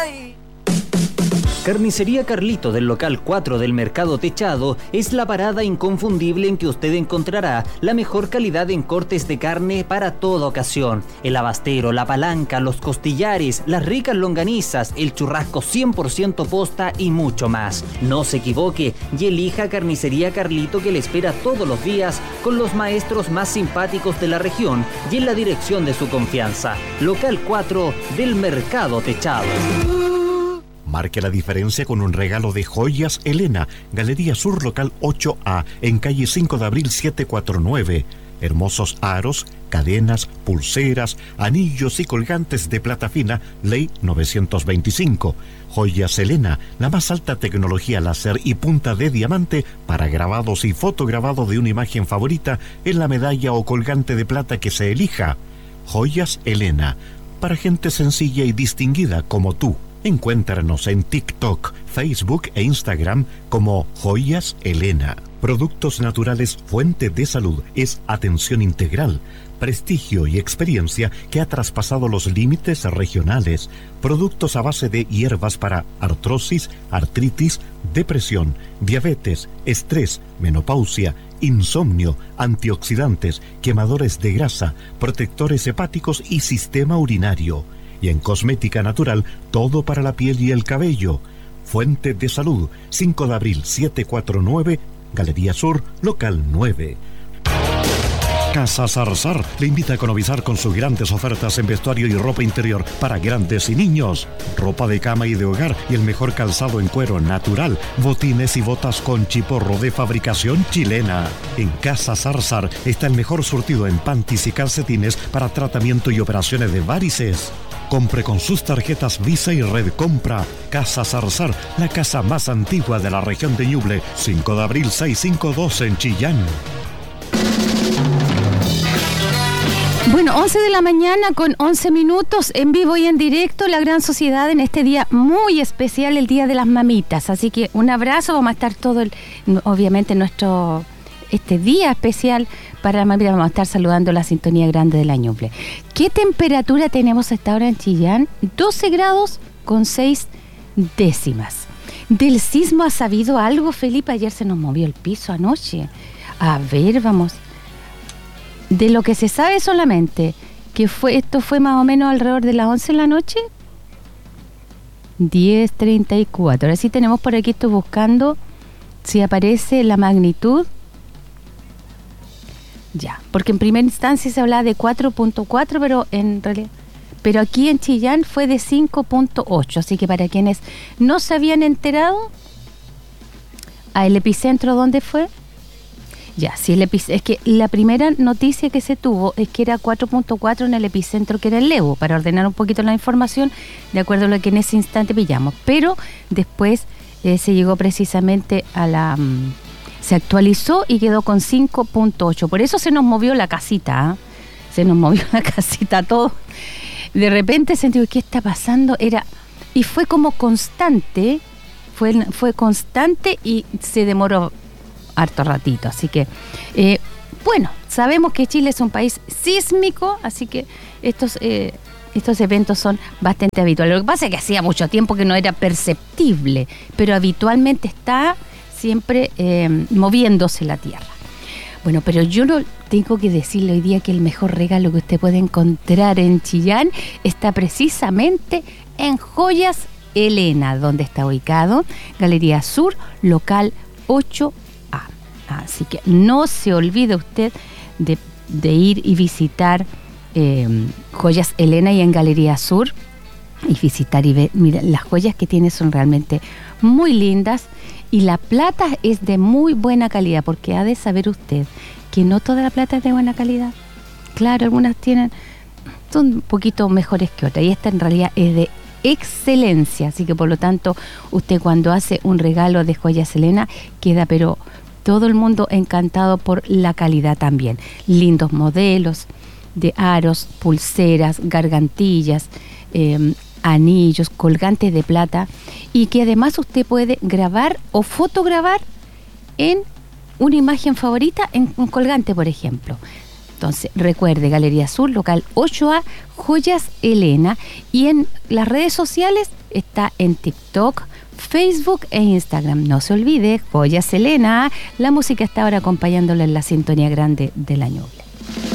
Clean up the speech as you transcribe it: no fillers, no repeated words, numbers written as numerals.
Carnicería Carlito del local 4 del Mercado Techado es la parada inconfundible en que usted encontrará la mejor calidad en cortes de carne para toda ocasión. El abastero, la palanca, los costillares, las ricas longanizas, el churrasco 100% posta y mucho más. No se equivoque y elija Carnicería Carlito, que le espera todos los días con los maestros más simpáticos de la región y en la dirección de su confianza. Local 4 del Mercado Techado. Marque la diferencia con un regalo de Joyas Elena, Galería Sur, local 8A, en calle 5 de abril 749. Hermosos aros, cadenas, pulseras, anillos y colgantes de plata fina, ley 925. Joyas Elena, la más alta tecnología láser y punta de diamante para grabados y fotograbado de una imagen favorita en la medalla o colgante de plata que se elija. Joyas Elena, para gente sencilla y distinguida como tú. Encuéntranos en TikTok, Facebook e Instagram como Joyas Elena. Productos Naturales Fuente de Salud es atención integral, prestigio y experiencia que ha traspasado los límites regionales. Productos a base de hierbas para artrosis, artritis, depresión, diabetes, estrés, menopausia, insomnio, antioxidantes, quemadores de grasa, protectores hepáticos y sistema urinario. Y en cosmética natural, todo para la piel y el cabello. Fuente de Salud, 5 de abril 749, Galería Sur, local 9. Casa Zarzar le invita a economizar con sus grandes ofertas en vestuario y ropa interior para grandes y niños. Ropa de cama y de hogar y el mejor calzado en cuero natural. Botines y botas con chiporro de fabricación chilena. En Casa Zarzar está el mejor surtido en panties y calcetines para tratamiento y operaciones de varices. Compre con sus tarjetas Visa y Red Compra. Casa Zarzar, la casa más antigua de la región de Ñuble. 5 de abril 652 en Chillán. Bueno, 11 de la mañana con 11 minutos, en vivo y en directo, La Gran Sociedad en este día muy especial, el Día de las Mamitas. Así que un abrazo, vamos a estar obviamente este día especial para las mamitas, vamos a estar saludando la sintonía grande de la Ñuble. ¿Qué temperatura tenemos a esta hora en Chillán? 12 grados con 6 décimas. ¿Del sismo ha sabido algo, Felipe? Ayer se nos movió el piso anoche. A ver, vamos. De lo que se sabe solamente, que esto fue más o menos alrededor de las 11 de la noche. 10:34. Ahora sí tenemos por aquí, estoy buscando si aparece la magnitud. Ya, porque en primera instancia se hablaba de 4.4, pero en realidad, pero aquí en Chillán fue de 5.8, así que para quienes no se habían enterado, ¿el epicentro dónde fue? Ya, sí, es que la primera noticia que se tuvo es que era 4.4 en el epicentro, que era el Leo, para ordenar un poquito la información de acuerdo a lo que en ese instante pillamos, pero después se llegó precisamente se actualizó y quedó con 5.8. Por eso se nos movió la casita, se nos movió la casita todo. De repente sentí, ¿qué está pasando? Y fue como constante, fue constante y se demoró harto ratito. Así que, bueno, sabemos que Chile es un país sísmico, así que estos eventos son bastante habituales. Lo que pasa es que hacía mucho tiempo que no era perceptible, pero habitualmente está siempre moviéndose la tierra. Bueno, pero yo no tengo que decirle hoy día que el mejor regalo que usted puede encontrar en Chillán está precisamente en Joyas Elena, donde está ubicado Galería Sur, local 8A. Así que no se olvide usted de ir y visitar Joyas Elena y en Galería Sur y visitar y ver. Mira, las joyas que tiene son realmente muy lindas. Y la plata es de muy buena calidad, porque ha de saber usted que no toda la plata es de buena calidad. Claro, algunas son un poquito mejores que otras, y esta en realidad es de excelencia. Así que por lo tanto, usted cuando hace un regalo de Joyas Elena, queda pero todo el mundo encantado por la calidad también. Lindos modelos de aros, pulseras, gargantillas, anillos, colgantes de plata, y que además usted puede grabar o fotograbar en una imagen favorita, en un colgante, por ejemplo. Entonces, recuerde, Galería Sur, local 8A, Joyas Elena. Y en las redes sociales está en TikTok, Facebook e Instagram. No se olvide, Joyas Elena. La música está ahora acompañándole en la sintonía grande de la Ñuble.